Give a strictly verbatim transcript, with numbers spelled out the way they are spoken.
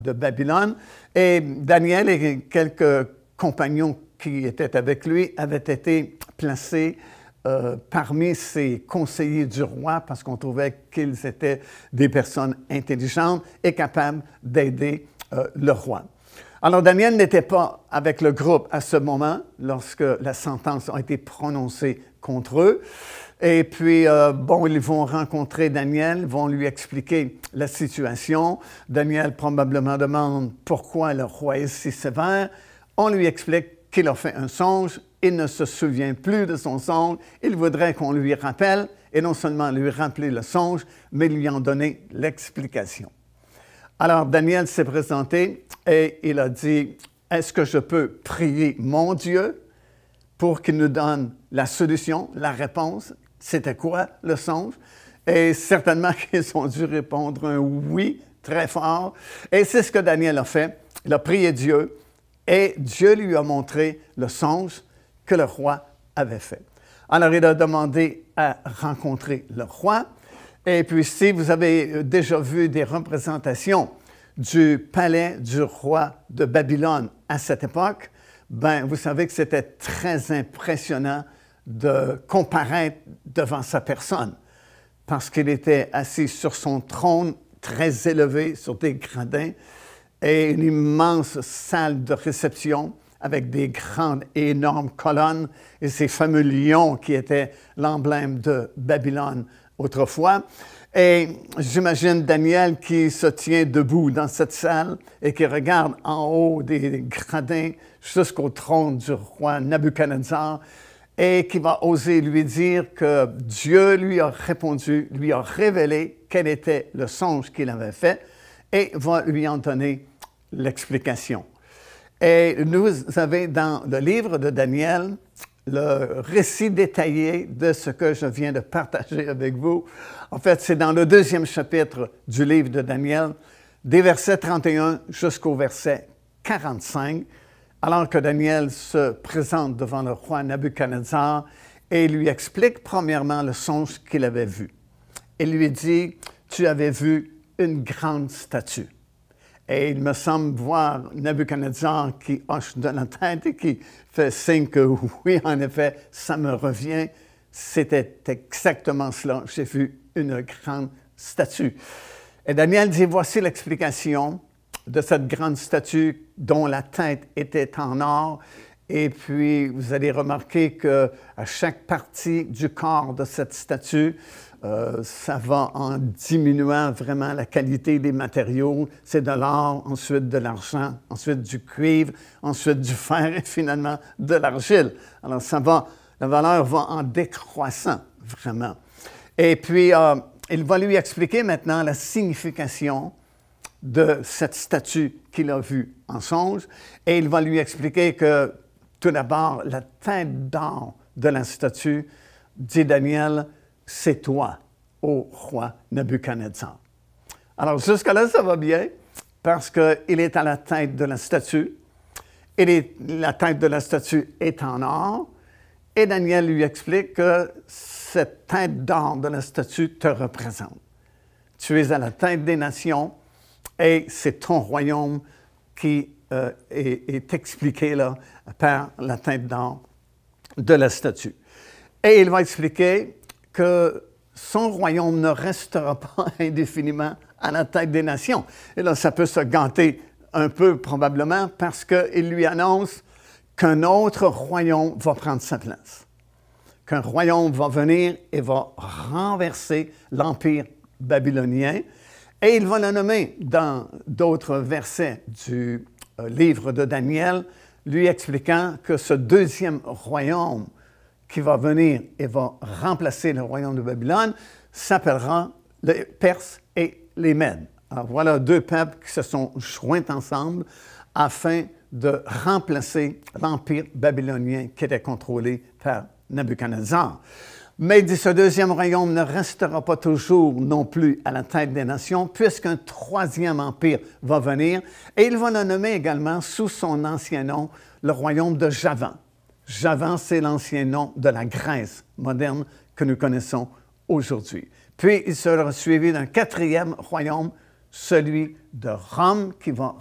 de Babylone. Et Daniel et quelques compagnons qui étaient avec lui avaient été placés euh, parmi ses conseillers du roi parce qu'on trouvait qu'ils étaient des personnes intelligentes et capables d'aider euh, le roi. Alors, Daniel n'était pas avec le groupe à ce moment, lorsque la sentence a été prononcée contre eux. Et puis, euh, bon, ils vont rencontrer Daniel, vont lui expliquer la situation. Daniel probablement demande pourquoi le roi est si sévère. On lui explique qu'il a fait un songe. Il ne se souvient plus de son songe. Il voudrait qu'on lui rappelle, et non seulement lui rappeler le songe, mais lui en donner l'explication. Alors, Daniel s'est présenté et il a dit, « Est-ce que je peux prier mon Dieu pour qu'il nous donne la solution, la réponse? » C'était quoi le songe? Et certainement qu'ils ont dû répondre un oui très fort. Et c'est ce que Daniel a fait. Il a prié Dieu et Dieu lui a montré le songe que le roi avait fait. Alors, il a demandé à rencontrer le roi. Et puis, si vous avez déjà vu des représentations du palais du roi de Babylone à cette époque, ben, vous savez que c'était très impressionnant de comparaître devant sa personne, parce qu'il était assis sur son trône très élevé sur des gradins et une immense salle de réception avec des grandes et énormes colonnes et ces fameux lions qui étaient l'emblème de Babylone autrefois. Et j'imagine Daniel qui se tient debout dans cette salle et qui regarde en haut des gradins jusqu'au trône du roi Nabuchodonosor et qui va oser lui dire que Dieu lui a répondu, lui a révélé quel était le songe qu'il avait fait et va lui en donner l'explication. Et nous avons dans le livre de Daniel le récit détaillé de ce que je viens de partager avec vous. En fait, c'est dans le deuxième chapitre du livre de Daniel, des versets trente et un jusqu'au verset quarante-cinq, alors que Daniel se présente devant le roi Nabuchodonosor et lui explique premièrement le songe qu'il avait vu. Il lui dit, « Tu avais vu une grande statue. » Et il me semble voir Nabuchodonosor qui hoche de la tête et qui fait signe que oui, en effet, ça me revient. C'était exactement cela. J'ai vu une grande statue. Et Daniel dit, voici l'explication de cette grande statue dont la tête était en or. Et puis, vous allez remarquer qu'à chaque partie du corps de cette statue, Euh, ça va en diminuant vraiment la qualité des matériaux. C'est de l'or, ensuite de l'argent, ensuite du cuivre, ensuite du fer et finalement de l'argile. Alors, ça va, la valeur va en décroissant vraiment. Et puis, euh, il va lui expliquer maintenant la signification de cette statue qu'il a vue en songe. Et il va lui expliquer que, tout d'abord, la tête d'or de la statue, dit Daniel, c'est toi, ô roi Nabuchodonosor. Alors, jusque-là, ça va bien, parce qu'il est à la tête de la statue. Il est, la tête de la statue est en or. Et Daniel lui explique que cette tête d'or de la statue te représente. Tu es à la tête des nations et c'est ton royaume qui euh, est, est expliqué là, par la tête d'or de la statue. Et il va expliquer que son royaume ne restera pas indéfiniment à la tête des nations. Et là, ça peut se gâter un peu probablement parce qu'il lui annonce qu'un autre royaume va prendre sa place. Qu'un royaume va venir et va renverser l'empire babylonien. Et il va le nommer dans d'autres versets du euh, livre de Daniel, lui expliquant que ce deuxième royaume qui va venir et va remplacer le royaume de Babylone, s'appellera les Perses et les Mèdes. Alors voilà deux peuples qui se sont joints ensemble afin de remplacer l'empire babylonien qui était contrôlé par Nabuchodonosor. Mais il dit, ce deuxième royaume ne restera pas toujours non plus à la tête des nations, puisqu'un troisième empire va venir, et il va le nommer également sous son ancien nom, le royaume de Javan. Javan, c'est l'ancien nom de la Grèce moderne que nous connaissons aujourd'hui. Puis, il sera suivi d'un quatrième royaume, celui de Rome qui va